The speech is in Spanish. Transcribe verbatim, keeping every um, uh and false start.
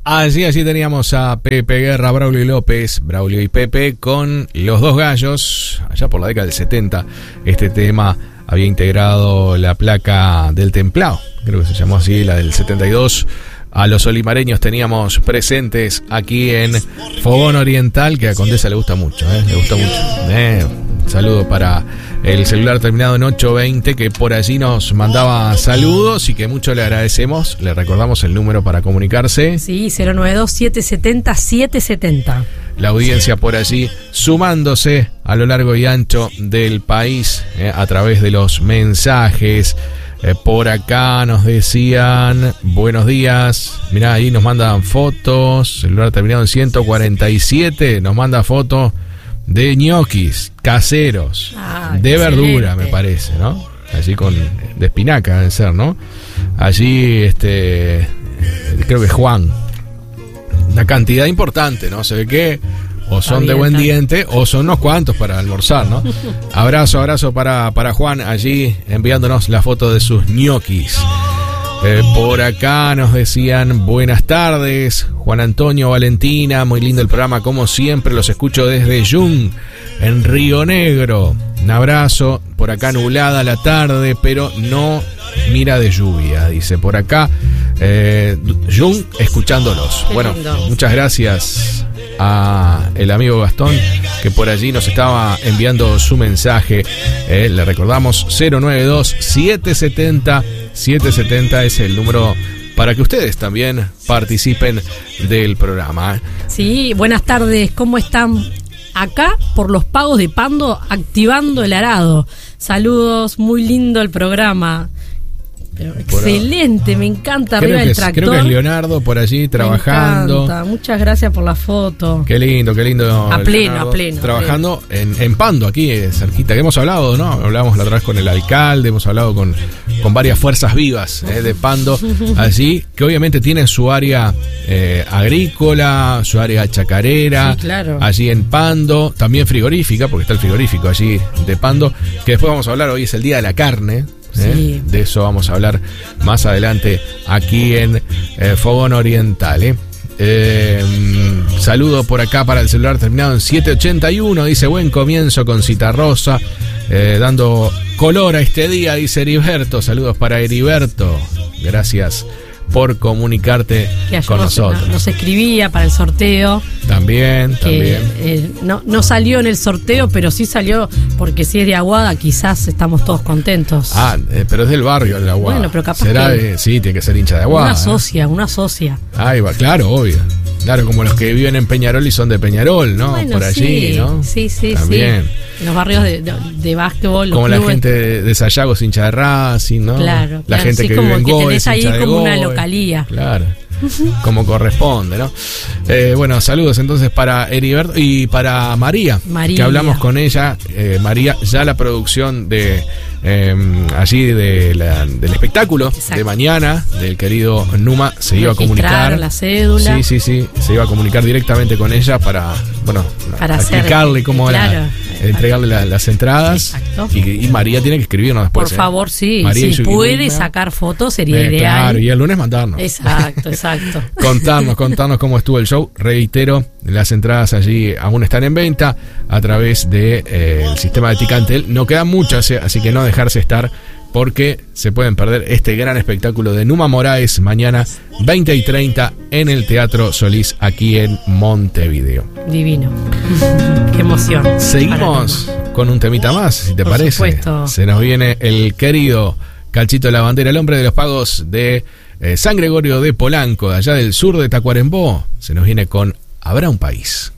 Allí, allí teníamos a Pepe Guerra, Braulio y López, Braulio y Pepe, con Los Dos Gallos. Allá por la década del setenta, este tema había integrado la placa del Templado, creo que se llamó así, la del setenta y dos. A los olimareños teníamos presentes aquí en Fogón Oriental, que a Condesa le gusta mucho, ¿eh? Le gusta mucho. Eh, saludo para el celular terminado en ocho veinte, que por allí nos mandaba saludos y que mucho le agradecemos. Le recordamos el número para comunicarse. Sí, cero nueve dos, siete siete cero, siete siete cero. La audiencia por allí sumándose a lo largo y ancho del país, eh, a través de los mensajes. Eh, por acá nos decían buenos días. Mirá, ahí nos mandan fotos. Celular terminado en ciento cuarenta y siete. Nos manda fotos de ñoquis caseros, ah, de excelente. Verdura, me parece, ¿no? Allí con de espinaca debe ser, ¿no? Allí, este, creo que Juan. Una cantidad importante, ¿no? Se ve que o son bien, de buen diente o son unos cuantos para almorzar, ¿no? Abrazo, abrazo para, para Juan allí enviándonos la foto de sus ñoquis. Eh, por acá nos decían buenas tardes, Juan Antonio, Valentina, muy lindo el programa como siempre, los escucho desde Jung, en Río Negro. Un abrazo, por acá nublada la tarde, pero no mira de lluvia, dice por acá. Eh, Jung, escuchándolos. Qué bueno, lindo. Muchas gracias a el amigo Gastón, que por allí nos estaba enviando su mensaje. Eh, le recordamos cero nueve dos, siete siete cero, siete siete cero es el número para que ustedes también participen del programa. Sí, buenas tardes, ¿cómo están? Acá, por los pagos de Pando, activando el arado. Saludos, muy lindo el programa. Pero excelente, me encanta. Arriba del tractor. Creo que es Leonardo por allí trabajando. Me encanta, muchas gracias por la foto. Qué lindo, qué lindo. A pleno, Leonardo, a pleno. Trabajando a pleno. En, en Pando, aquí cerquita. Que hemos hablado, ¿no? Hablamos la otra vez con el alcalde, hemos hablado con, con varias fuerzas vivas eh, de Pando. Allí, que obviamente tienen su área eh, agrícola, su área chacarera. Sí, claro. Allí en Pando, también frigorífica, porque está el frigorífico allí de Pando. Que después vamos a hablar, hoy es el Día de la Carne. ¿Eh? Sí. De eso vamos a hablar más adelante aquí en eh, Fogón Oriental. ¿eh? Eh, saludo por acá para el celular terminado en siete ochenta y uno. Dice buen comienzo con Citarrosa, eh, dando color a este día, dice Heriberto. Saludos para Heriberto. Gracias por comunicarte con nos, nosotros. Nos escribía para el sorteo. También, que, también. Eh, no, no salió en el sorteo, pero sí salió porque si es de Aguada, quizás estamos todos contentos. Ah, eh, pero es del barrio de Aguada. Bueno, pero capaz ¿Será que de, sí, tiene que ser hincha de Aguada. Una socia, ¿eh? una socia. Ahí va, claro, obvio. Claro, como los que viven en Peñarol y son de Peñarol, ¿no? Bueno, por allí, sí, ¿no? Sí, sí, también. sí. En los barrios de, de, de básquetbol. Como la gente de, de Sayago es hincha de Racing, ¿no? Claro. La claro, gente sí, que como vive en que Goes, tenés ahí hincha de como Goes. una localía. Claro. Como corresponde, ¿no? Eh, bueno, saludos entonces para Heriberto y para María, María. que hablamos con ella. Eh, María, ya la producción de eh, allí de la, del espectáculo. Exacto. De mañana del querido Numa se iba a comunicar. La cédula. Sí, sí, sí, se iba a comunicar directamente con ella para, bueno, para explicarle hacer, cómo claro, era, entregarle la, las entradas. Y, y María tiene que escribirnos después. Por ¿eh? favor, sí, María si puede sacar fotos sería eh, ideal. Claro, y el lunes mandarnos. Exacto, exacto. Contarnos, contarnos cómo estuvo el show. Reitero, las entradas allí aún están en venta a través del de, eh, sistema de Ticantel. No quedan muchas, así que no dejarse estar, porque se pueden perder este gran espectáculo de Numa Moraes mañana veinte y treinta en el Teatro Solís, aquí en Montevideo. Divino. Qué emoción. Seguimos con un temita más, si te Por parece. Supuesto. Se nos viene el querido Calchito La Bandera, el hombre de los pagos de eh, San Gregorio de Polanco, de allá del sur de Tacuarembó. Se nos viene con Habrá un país.